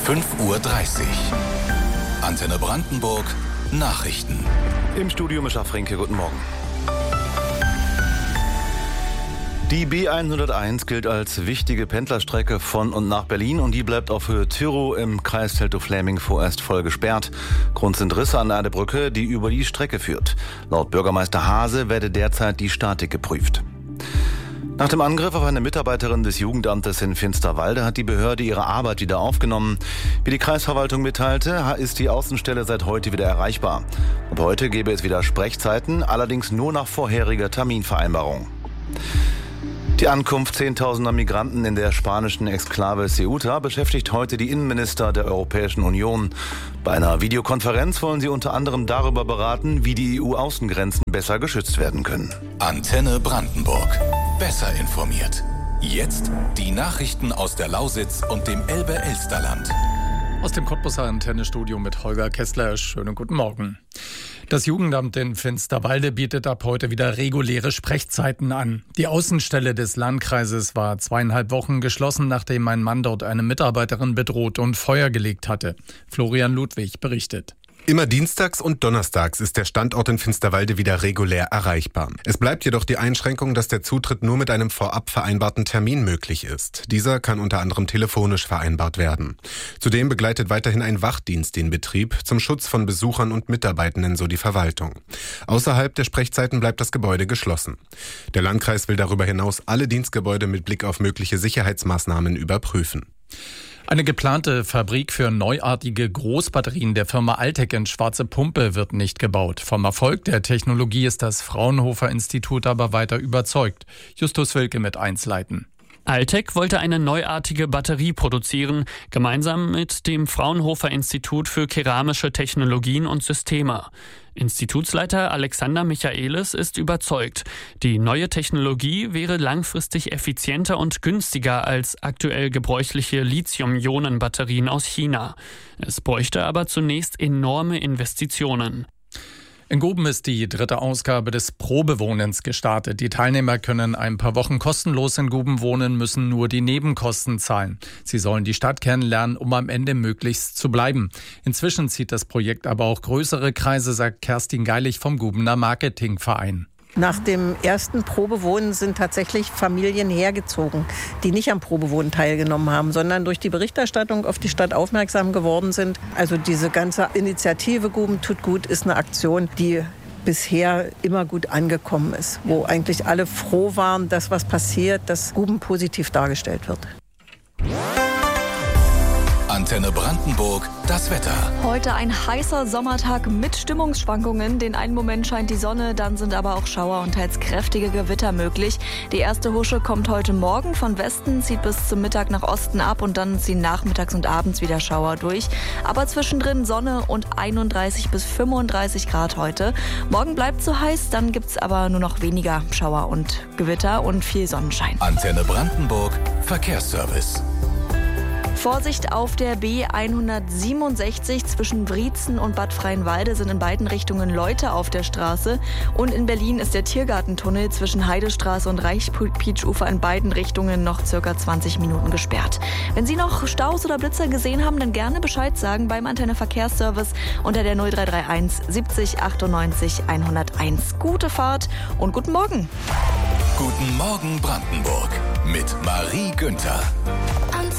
5:30 Uhr. Antenne Brandenburg. Nachrichten. Im Studio Mischa Frinke, guten Morgen. Die B101 gilt als wichtige Pendlerstrecke von und nach Berlin und die bleibt auf Höhe Tyrow im Kreis Teltow-Fläming vorerst voll gesperrt. Grund sind Risse an einer Brücke, die über die Strecke führt. Laut Bürgermeister Haase werde derzeit die Statik geprüft. Nach dem Angriff auf eine Mitarbeiterin des Jugendamtes in Finsterwalde hat die Behörde ihre Arbeit wieder aufgenommen. Wie die Kreisverwaltung mitteilte, ist die Außenstelle seit heute wieder erreichbar. Ab heute gäbe es wieder Sprechzeiten, allerdings nur nach vorheriger Terminvereinbarung. Die Ankunft zehntausender Migranten in der spanischen Exklave Ceuta beschäftigt heute die Innenminister der Europäischen Union. Bei einer Videokonferenz wollen sie unter anderem darüber beraten, wie die EU-Außengrenzen besser geschützt werden können. Antenne Brandenburg. Besser informiert. Jetzt die Nachrichten aus der Lausitz und dem Elbe-Elsterland. Aus dem Cottbuser Antennestudio mit Holger Kessler. Schönen guten Morgen. Das Jugendamt in Finsterwalde bietet ab heute wieder reguläre Sprechzeiten an. Die Außenstelle des Landkreises war 2,5 Wochen geschlossen, nachdem ein Mann dort eine Mitarbeiterin bedroht und Feuer gelegt hatte. Florian Ludwig berichtet. Immer dienstags und donnerstags ist der Standort in Finsterwalde wieder regulär erreichbar. Es bleibt jedoch die Einschränkung, dass der Zutritt nur mit einem vorab vereinbarten Termin möglich ist. Dieser kann unter anderem telefonisch vereinbart werden. Zudem begleitet weiterhin ein Wachdienst den Betrieb zum Schutz von Besuchern und Mitarbeitenden, so die Verwaltung. Außerhalb der Sprechzeiten bleibt das Gebäude geschlossen. Der Landkreis will darüber hinaus alle Dienstgebäude mit Blick auf mögliche Sicherheitsmaßnahmen überprüfen. Eine geplante Fabrik für neuartige Großbatterien der Firma Altec in Schwarze Pumpe wird nicht gebaut. Vom Erfolg der Technologie ist das Fraunhofer Institut aber weiter überzeugt. Justus Wilke mit Einsleiten. Altec wollte eine neuartige Batterie produzieren, gemeinsam mit dem Fraunhofer Institut für keramische Technologien und Systeme. Institutsleiter Alexander Michaelis ist überzeugt, die neue Technologie wäre langfristig effizienter und günstiger als aktuell gebräuchliche Lithium-Ionen-Batterien aus China. Es bräuchte aber zunächst enorme Investitionen. In Guben ist die 3. Ausgabe des Probewohnens gestartet. Die Teilnehmer können ein paar Wochen kostenlos in Guben wohnen, müssen nur die Nebenkosten zahlen. Sie sollen die Stadt kennenlernen, um am Ende möglichst zu bleiben. Inzwischen zieht das Projekt aber auch größere Kreise, sagt Kerstin Geilig vom Gubener Marketingverein. Nach dem ersten Probewohnen sind tatsächlich Familien hergezogen, die nicht am Probewohnen teilgenommen haben, sondern durch die Berichterstattung auf die Stadt aufmerksam geworden sind. Also diese ganze Initiative Guben tut gut ist eine Aktion, die bisher immer gut angekommen ist, wo eigentlich alle froh waren, dass was passiert, dass Guben positiv dargestellt wird. Antenne Brandenburg, das Wetter. Heute ein heißer Sommertag mit Stimmungsschwankungen. Den einen Moment scheint die Sonne, dann sind aber auch Schauer und teils kräftige Gewitter möglich. Die erste Husche kommt heute Morgen von Westen, zieht bis zum Mittag nach Osten ab und dann ziehen nachmittags und abends wieder Schauer durch. Aber zwischendrin Sonne und 31 bis 35 Grad heute. Morgen bleibt es so heiß, dann gibt es aber nur noch weniger Schauer und Gewitter und viel Sonnenschein. Antenne Brandenburg, Verkehrsservice. Vorsicht auf der B167 zwischen Wriezen und Bad Freienwalde sind in beiden Richtungen Leute auf der Straße. Und in Berlin ist der Tiergartentunnel zwischen Heidestraße und Reichpeitsch-Ufer in beiden Richtungen noch circa 20 Minuten gesperrt. Wenn Sie noch Staus oder Blitzer gesehen haben, dann gerne Bescheid sagen beim Antenne Verkehrsservice unter der 0331 70 98 101. Gute Fahrt und guten Morgen. Guten Morgen Brandenburg mit Marie Günther.